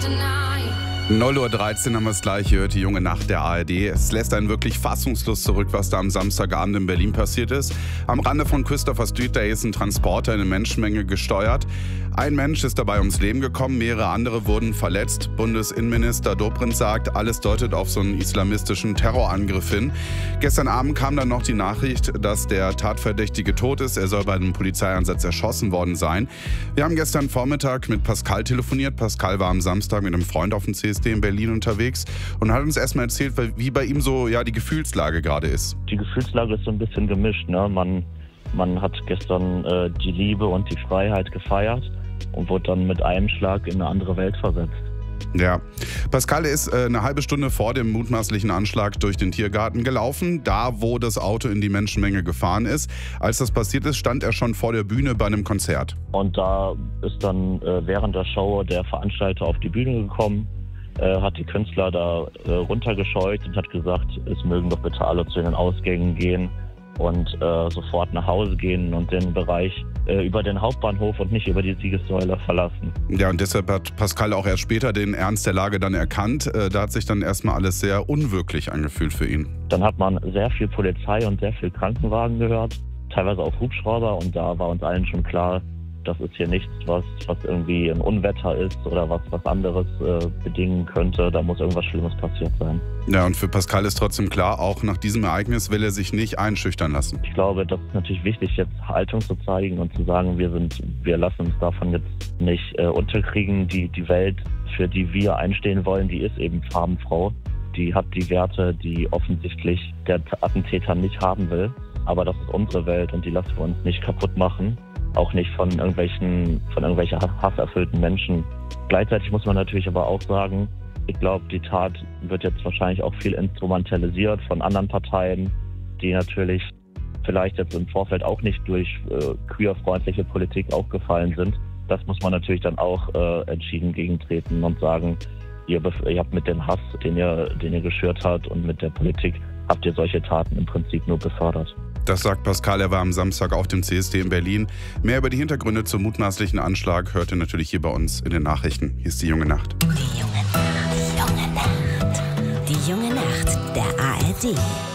0:13 Uhr haben wir es gleich gehört, die junge Nacht der ARD. Es lässt einen wirklich fassungslos zurück, was da am Samstagabend in Berlin passiert ist. Am Rande von Christopher Street Day ist ein Transporter in eine Menschenmenge gesteuert. Ein Mensch ist dabei ums Leben gekommen, mehrere andere wurden verletzt. Bundesinnenminister Dobrindt sagt, alles deutet auf so einen islamistischen Terrorangriff hin. Gestern Abend kam dann noch die Nachricht, dass der Tatverdächtige tot ist. Er soll bei einem Polizeieinsatz erschossen worden sein. Wir haben gestern Vormittag mit Pascal telefoniert. Pascal war am Samstag mit einem Freund auf dem CSD in Berlin unterwegs und hat uns erstmal erzählt, wie bei ihm so die Gefühlslage gerade ist. Die Gefühlslage ist so ein bisschen gemischt. Ne? Man hat gestern die Liebe und die Freiheit gefeiert und wurde dann mit einem Schlag in eine andere Welt versetzt. Ja, Pascal ist eine halbe Stunde vor dem mutmaßlichen Anschlag durch den Tiergarten gelaufen, da wo das Auto in die Menschenmenge gefahren ist. Als das passiert ist, stand er schon vor der Bühne bei einem Konzert. Und da ist dann während der Show der Veranstalter auf die Bühne gekommen, hat die Künstler da runtergescheucht und hat gesagt, es mögen doch bitte alle zu den Ausgängen gehen und sofort nach Hause gehen und den Bereich über den Hauptbahnhof und nicht über die Siegessäule verlassen. Ja, und deshalb hat Pascal auch erst später den Ernst der Lage dann erkannt. Da hat sich dann erstmal alles sehr unwirklich angefühlt für ihn. Dann hat man sehr viel Polizei und sehr viel Krankenwagen gehört, teilweise auch Hubschrauber, und da war uns allen schon klar, das ist hier nichts, was irgendwie ein Unwetter ist oder was anderes bedingen könnte. Da muss irgendwas Schlimmes passiert sein. Ja, und für Pascal ist trotzdem klar, auch nach diesem Ereignis will er sich nicht einschüchtern lassen. Ich glaube, das ist natürlich wichtig, jetzt Haltung zu zeigen und zu sagen, wir lassen uns davon jetzt nicht unterkriegen. Die Welt, für die wir einstehen wollen, die ist eben farbenfroh. Die hat die Werte, die offensichtlich der Attentäter nicht haben will. Aber das ist unsere Welt und die lassen wir uns nicht kaputt machen. Auch nicht von irgendwelchen hasserfüllten Menschen. Gleichzeitig muss man natürlich aber auch sagen, ich glaube, die Tat wird jetzt wahrscheinlich auch viel instrumentalisiert von anderen Parteien, die natürlich vielleicht jetzt im Vorfeld auch nicht durch queerfreundliche Politik aufgefallen sind. Das muss man natürlich dann auch entschieden gegentreten und sagen, ihr habt mit dem Hass, den ihr geschürt habt, und mit der Politik habt ihr solche Taten im Prinzip nur befördert. Das sagt Pascal, er war am Samstag auf dem CSD in Berlin. Mehr über die Hintergründe zum mutmaßlichen Anschlag hört ihr natürlich hier bei uns in den Nachrichten. Hier ist die junge Nacht. Die junge Nacht. Die junge Nacht der ARD.